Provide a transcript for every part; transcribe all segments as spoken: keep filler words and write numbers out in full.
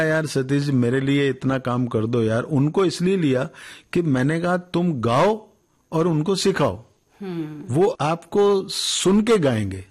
यार सतीश जी मेरे लिए इतना काम कर दो यार। उनको इसलिए लिया कि मैंने कहा तुम गाओ और उनको सिखाओ, वो आपको सुन के गाएंगे,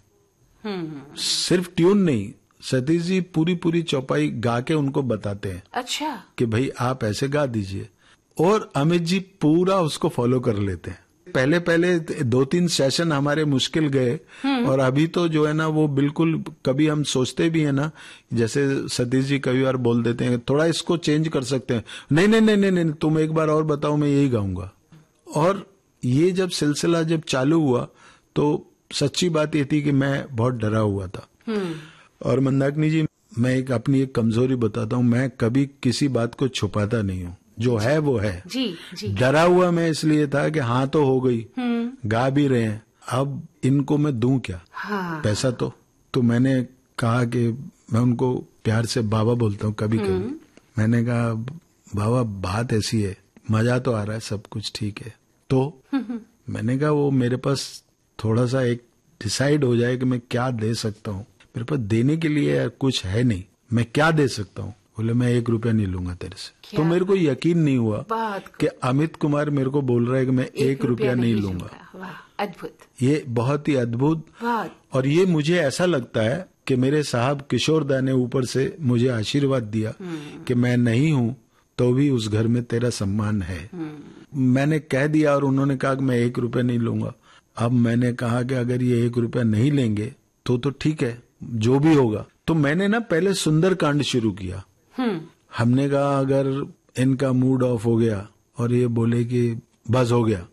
सिर्फ ट्यून नहीं। सतीश जी पूरी पूरी चौपाई गा के उनको बताते हैं। अच्छा। कि भाई आप ऐसे गा दीजिए, और अमित जी पूरा उसको फॉलो कर लेते हैं। पहले पहले दो तीन सेशन हमारे मुश्किल गए, और अभी तो जो है ना वो बिल्कुल, कभी हम सोचते भी है ना, जैसे सतीश जी कई बार बोल देते हैं थोड़ा इसको चेंज कर सकते हैं, नहीं नहीं नहीं नहीं, नहीं तुम एक बार और बताओ, मैं यही गाऊंगा। और ये जब सिलसिला जब चालू हुआ तो सच्ची बात ये थी कि मैं बहुत डरा हुआ था। और मंदाकिनी जी, मैं एक अपनी एक कमजोरी बताता हूँ, मैं कभी किसी बात को छुपाता नहीं हूँ, जो है वो है। जी, जी। डरा हुआ मैं इसलिए था कि हाँ तो हो गई, गा भी रहे हैं, अब इनको मैं दूं क्या? हाँ। पैसा तो तो मैंने कहा कि मैं उनको प्यार से बाबा बोलता हूँ कभी कभी। मैंने कहा बाबा बात ऐसी है, मजा तो आ रहा है, सब कुछ ठीक है, तो मैंने कहा वो मेरे पास थोड़ा सा एक डिसाइड हो जाए कि मैं क्या दे सकता हूँ। मेरे पास देने के लिए कुछ है नहीं, मैं क्या दे सकता हूँ? बोले मैं एक रुपया नहीं लूंगा तेरे से। तो मेरे को यकीन नहीं हुआ कि अमित कुमार मेरे को बोल रहा है कि मैं एक, एक रुपया नहीं लूंगा। अद्भुत, ये बहुत ही अद्भुत। और ये मुझे ऐसा लगता है कि मेरे साहब किशोर दा ने ऊपर से मुझे आशीर्वाद दिया कि मैं नहीं हूँ तो भी उस घर में तेरा सम्मान है। मैंने कह दिया और उन्होंने कहा कि मैं एक रुपया नहीं लूंगा। अब मैंने कहा कि अगर ये एक रुपया नहीं लेंगे तो तो ठीक है, जो भी होगा। तो मैंने ना पहले सुंदर कांड शुरू किया। हमने कहा अगर इनका मूड ऑफ हो गया और ये बोले कि बस हो गया,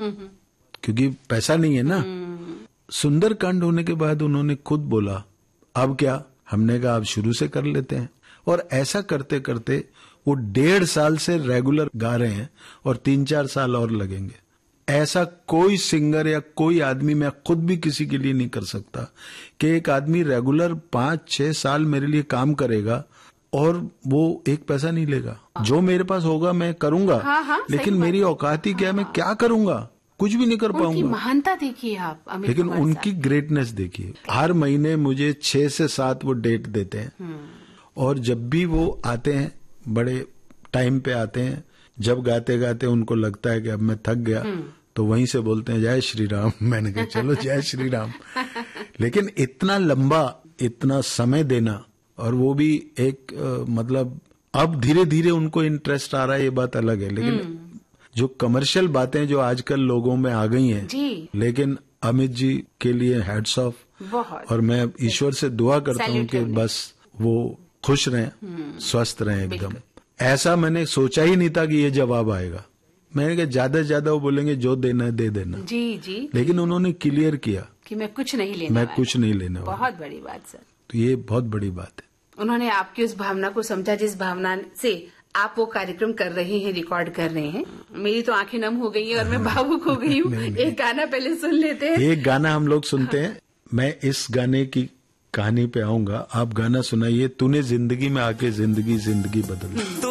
क्योंकि पैसा नहीं है ना। सुंदर कांड होने के बाद उन्होंने खुद बोला अब क्या? हमने कहा अब शुरू से कर लेते हैं। और ऐसा करते करते वो डेढ़ साल से रेगुलर गा रहे हैं और तीन चार साल और लगेंगे। ऐसा कोई सिंगर या कोई आदमी, मैं खुद भी किसी के लिए नहीं कर सकता कि एक आदमी रेगुलर पांच छह साल मेरे लिए काम करेगा और वो एक पैसा नहीं लेगा। जो मेरे पास होगा मैं करूंगा। हाँ, हाँ, लेकिन मेरी औकात ही क्या है, मैं क्या करूंगा? कुछ भी नहीं कर पाऊंगा। उनकी महानता देखिए आप अमित लेकिन उनकी ग्रेटनेस देखिए। हर महीने मुझे छह से सात वो डेट देते हैं, और जब भी वो आते हैं बड़े टाइम पे आते हैं। जब गाते गाते उनको लगता है कि अब मैं थक गया तो वहीं से बोलते हैं जय श्री राम। मैंने कहा चलो जय श्री राम। लेकिन इतना लंबा, इतना समय देना, और वो भी एक आ, मतलब अब धीरे धीरे उनको इंटरेस्ट आ रहा है, ये बात अलग है। लेकिन जो कमर्शियल बातें जो आजकल लोगों में आ गई हैं, लेकिन अमित जी के लिए हैट्स ऑफ। और मैं ईश्वर से दुआ करता हूँ कि बस वो खुश रहें, स्वस्थ रहें एकदम। ऐसा मैंने सोचा ही नहीं था कि ये जवाब आएगा। मैंने कहा ज्यादा से ज्यादा वो बोलेंगे जो देना है दे देना। जी जी। लेकिन उन्होंने क्लियर किया कि मैं कुछ नहीं लेने मैं कुछ नहीं लेने वाला। बहुत बड़ी बात सर। तो ये बहुत बड़ी बात है। उन्होंने आपकी उस भावना को समझा जिस भावना से आप वो कार्यक्रम कर रहे हैं, रिकॉर्ड कर रहे हैं। मेरी तो आंखें नम हो गई है और मैं भावुक हो गई हूँ। एक गाना पहले सुन लेते हैं। एक गाना हम लोग सुनते हैं। मैं इस गाने की कहानी पे आऊंगा, आप गाना सुनाइए। तूने जिंदगी में आके जिंदगी जिंदगी बदल